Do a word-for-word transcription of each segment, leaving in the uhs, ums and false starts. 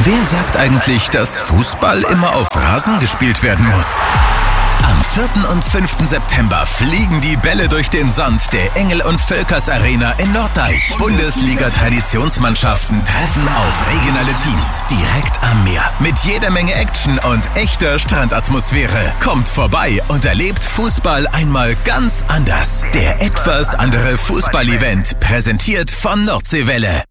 Wer sagt eigentlich, dass Fußball immer auf Rasen gespielt werden muss? Am vierten und fünften September fliegen die Bälle durch den Sand der Engel- und Völkers Arena in Norddeich. Bundesliga-Traditionsmannschaften treffen auf regionale Teams direkt am Meer. Mit jeder Menge Action und echter Strandatmosphäre. Kommt vorbei und erlebt Fußball einmal ganz anders. Der etwas andere Fußball-Event, präsentiert von Nordseewelle.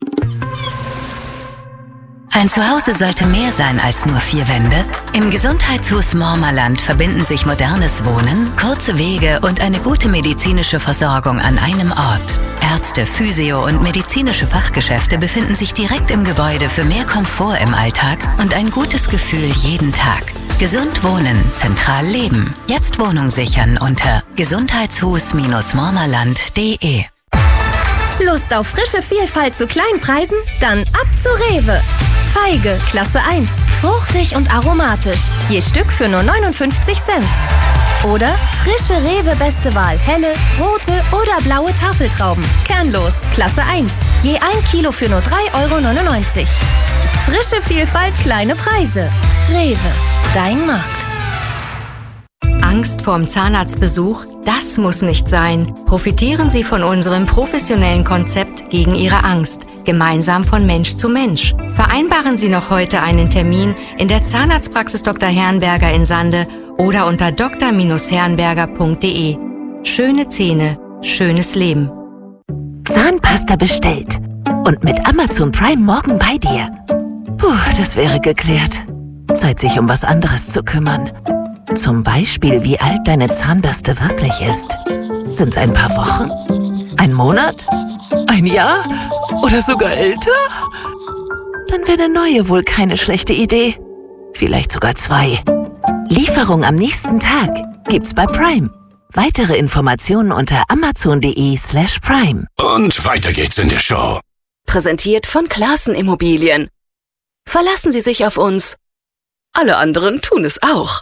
Ein Zuhause sollte mehr sein als nur vier Wände. Im Gesundheitshus Mormerland verbinden sich modernes Wohnen, kurze Wege und eine gute medizinische Versorgung an einem Ort. Ärzte, Physio- und medizinische Fachgeschäfte befinden sich direkt im Gebäude für mehr Komfort im Alltag und ein gutes Gefühl jeden Tag. Gesund wohnen, zentral leben. Jetzt Wohnung sichern unter gesundheitshus mormerland punkt de. Lust auf frische Vielfalt zu Kleinpreisen? Dann ab zu Rewe. Feige, Klasse eins. Fruchtig und aromatisch. Je Stück für nur neunundfünfzig Cent. Oder frische Rewe Beste Wahl. Helle, rote oder blaue Tafeltrauben. Kernlos, Klasse eins. Je ein Kilo für nur drei Euro neunundneunzig. Frische Vielfalt, kleine Preise. Rewe, dein Markt. Angst vorm Zahnarztbesuch? Das muss nicht sein. Profitieren Sie von unserem professionellen Konzept gegen Ihre Angst. Gemeinsam von Mensch zu Mensch. Vereinbaren Sie noch heute einen Termin in der Zahnarztpraxis Doktor Herrenberger in Sande oder unter d r herrenberger punkt de. Schöne Zähne, schönes Leben. Zahnpasta bestellt. Und mit Amazon Prime morgen bei dir. Puh, das wäre geklärt. Zeit, sich um was anderes zu kümmern. Zum Beispiel, wie alt deine Zahnbürste wirklich ist. Sind's ein paar Wochen? Ein Monat? Ein Jahr? Oder sogar älter? Dann wäre eine neue wohl keine schlechte Idee. Vielleicht sogar zwei. Lieferung am nächsten Tag gibt's bei Prime. Weitere Informationen unter amazon.de slash prime. Und weiter geht's in der Show. Präsentiert von Classen Immobilien. Verlassen Sie sich auf uns. Alle anderen tun es auch.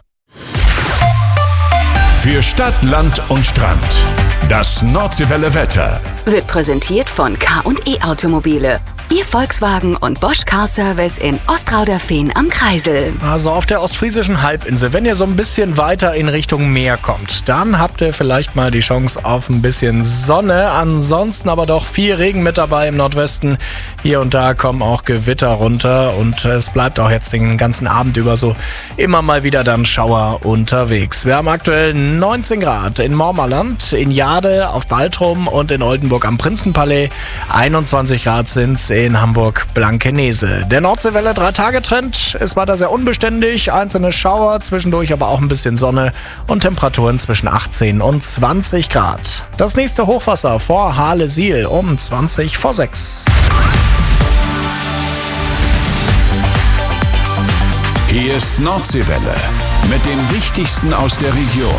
Für Stadt, Land und Strand. Das Nordseewelle Wetter Wird präsentiert von K und E Automobile. Ihr Volkswagen und Bosch Car Service in Ostrauderfehn am Kreisel. Also auf der ostfriesischen Halbinsel, wenn ihr so ein bisschen weiter in Richtung Meer kommt, dann habt ihr vielleicht mal die Chance auf ein bisschen Sonne. Ansonsten aber doch viel Regen mit dabei im Nordwesten. Hier und da kommen auch Gewitter runter und es bleibt auch jetzt den ganzen Abend über so immer mal wieder dann Schauer unterwegs. Wir haben aktuell neunzehn Grad in Mormerland, in Jade, auf Baltrum und in Oldenburg am Prinzenpalais. einundzwanzig Grad sind's in Hamburg-Blankenese. Der Nordseewelle drei-Tage-Trend ist weiter sehr unbeständig. Einzelne Schauer, zwischendurch aber auch ein bisschen Sonne und Temperaturen zwischen achtzehn und zwanzig Grad. Das nächste Hochwasser vor Hahle-Siel um zwanzig vor sechs. Hier ist Nordseewelle mit dem Wichtigsten aus der Region.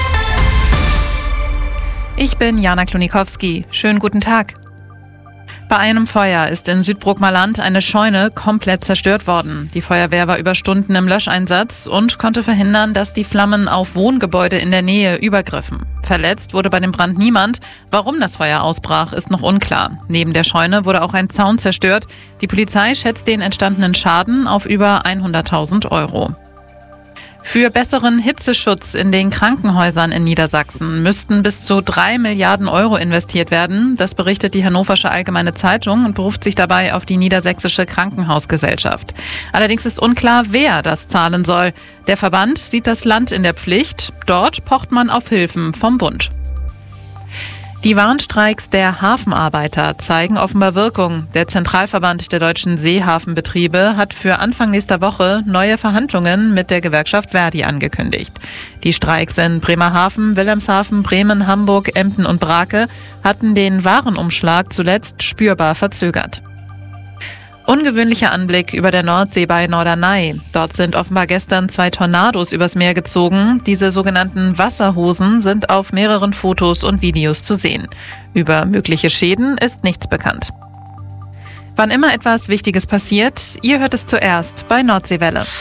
Ich bin Jana Klonikowski. Schönen guten Tag. Bei einem Feuer ist in Südbrookmerland eine Scheune komplett zerstört worden. Die Feuerwehr war über Stunden im Löscheinsatz und konnte verhindern, dass die Flammen auf Wohngebäude in der Nähe übergriffen. Verletzt wurde bei dem Brand niemand. Warum das Feuer ausbrach, ist noch unklar. Neben der Scheune wurde auch ein Zaun zerstört. Die Polizei schätzt den entstandenen Schaden auf über hunderttausend Euro. Für besseren Hitzeschutz in den Krankenhäusern in Niedersachsen müssten bis zu drei Milliarden Euro investiert werden. Das berichtet die Hannoversche Allgemeine Zeitung und beruft sich dabei auf die Niedersächsische Krankenhausgesellschaft. Allerdings ist unklar, wer das zahlen soll. Der Verband sieht das Land in der Pflicht. Dort pocht man auf Hilfen vom Bund. Die Warnstreiks der Hafenarbeiter zeigen offenbar Wirkung. Der Zentralverband der deutschen Seehafenbetriebe hat für Anfang nächster Woche neue Verhandlungen mit der Gewerkschaft Verdi angekündigt. Die Streiks in Bremerhaven, Wilhelmshaven, Bremen, Hamburg, Emden und Brake hatten den Warenumschlag zuletzt spürbar verzögert. Ungewöhnlicher Anblick über der Nordsee bei Norderney. Dort sind offenbar gestern zwei Tornados übers Meer gezogen. Diese sogenannten Wasserhosen sind auf mehreren Fotos und Videos zu sehen. Über mögliche Schäden ist nichts bekannt. Wann immer etwas Wichtiges passiert, ihr hört es zuerst bei Nordseewelle.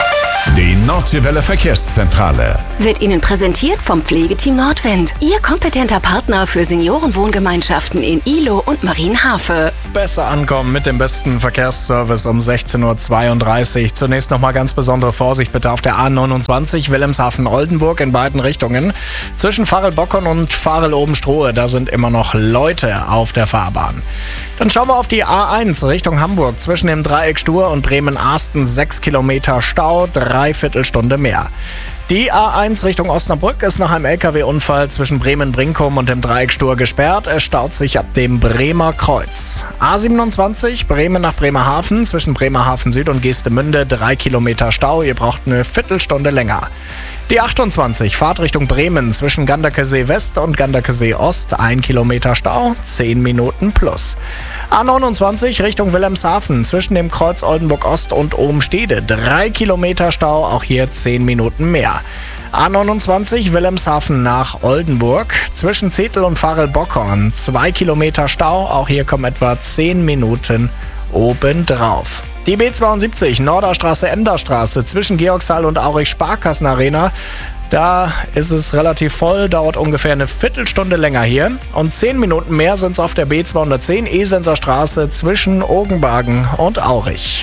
Die Nordseewelle Verkehrszentrale. Wird Ihnen präsentiert vom Pflegeteam Nordwind. Ihr kompetenter Partner für Seniorenwohngemeinschaften in Ihlow und Marienhafe. Besser ankommen mit dem besten Verkehrsservice um sechzehn Uhr zweiunddreißig. Zunächst nochmal ganz besondere Vorsicht bitte auf der A neunundzwanzig Wilhelmshaven-Oldenburg in beiden Richtungen. Zwischen Farel-Bockern und Farel-Obenstrohe, da sind immer noch Leute auf der Fahrbahn. Dann schauen wir auf die A eins Richtung Hamburg. Zwischen dem Dreieck Stur und Bremen-Arsten sechs Kilometer Stau, dreiviertel Stunde mehr. Die A eins Richtung Osnabrück ist nach einem L K W-Unfall zwischen Bremen-Brinkum und dem Dreieck Stur gesperrt. Es staut sich ab dem Bremer Kreuz. A siebenundzwanzig Bremen nach Bremerhaven zwischen Bremerhaven Süd und Geestemünde drei Kilometer Stau. Ihr braucht eine Viertelstunde länger. Die achtundzwanzig Fahrt Richtung Bremen zwischen Ganderkesee West und Ganderkesee Ost ein Kilometer Stau, zehn Minuten plus. A neunundzwanzig Richtung Wilhelmshaven zwischen dem Kreuz Oldenburg Ost und Obenstede drei Kilometer Stau, auch hier zehn Minuten mehr. A neunundzwanzig Wilhelmshaven nach Oldenburg zwischen Zetel und Farel-Bockorn zwei Kilometer Stau, auch hier kommen etwa zehn Minuten obendrauf. Die B zweiundsiebzig Norderstraße-Emderstraße zwischen Georgshall und Aurich-Sparkassen-Arena. Da ist es relativ voll, dauert ungefähr eine Viertelstunde länger hier. Und zehn Minuten mehr sind es auf der B zweihundertzehn Esenser Straße zwischen Ogenbagen und Aurich.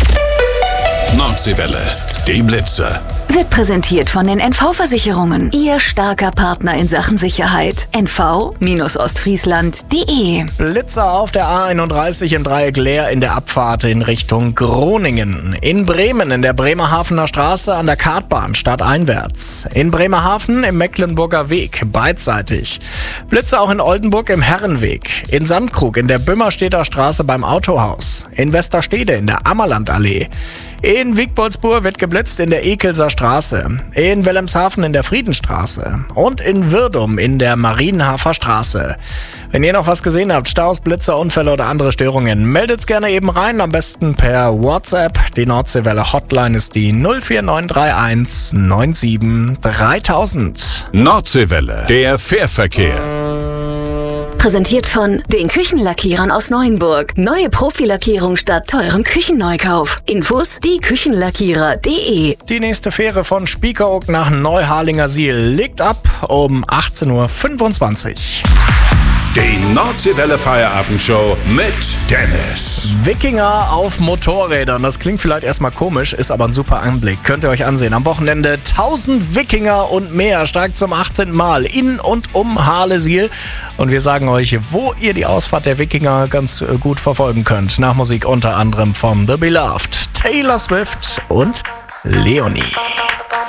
Nordseewelle, die Blitzer. Wird präsentiert von den N V-Versicherungen. Ihr starker Partner in Sachen Sicherheit. N V Ostfriesland punkt de. Blitzer auf der A einunddreißig im Dreieck Leer in der Abfahrt in Richtung Groningen. In Bremen in der Bremerhavener Straße an der Kartbahn stadteinwärts. In Bremerhaven im Mecklenburger Weg beidseitig. Blitzer auch in Oldenburg im Herrenweg. In Sandkrug in der Böhmerstedter Straße beim Autohaus. In Westerstede in der Ammerlandallee. In Wiegboldsburg wird geblitzt in der Ekelser Straße, in Wilhelmshaven in der Friedenstraße und in Wirdum in der Marienhafer Straße. Wenn ihr noch was gesehen habt, Staus, Blitzer, Unfälle oder andere Störungen, meldet's gerne eben rein, am besten per WhatsApp. Die Nordseewelle Hotline ist die null vier neun drei eins neun sieben dreitausend. Nordseewelle, der Fährverkehr. Präsentiert von den Küchenlackierern aus Neuenburg. Neue Profilackierung statt teurem Küchenneukauf. Infos die Küchenlackierer punkt de. Die nächste Fähre von Spiekeroog nach Neuharlingersiel legt ab um achtzehn Uhr fünfundzwanzig. Die Nordseewelle Feierabendshow mit Dennis. Wikinger auf Motorrädern. Das klingt vielleicht erstmal komisch, ist aber ein super Anblick. Könnt ihr euch ansehen. Am Wochenende tausend Wikinger und mehr. Steigt zum achtzehnten Mal in und um Harlesiel. Und wir sagen euch, wo ihr die Ausfahrt der Wikinger ganz gut verfolgen könnt. Nach Musik unter anderem von The Beloved, Taylor Swift und Leonie.